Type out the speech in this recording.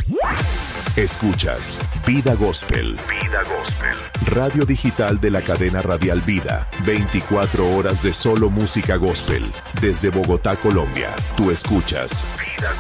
Escuchas Vida Gospel. Vida Gospel. Radio digital de la cadena radial Vida. 24 horas de solo música gospel. Desde Bogotá, Colombia. Tú escuchas Vida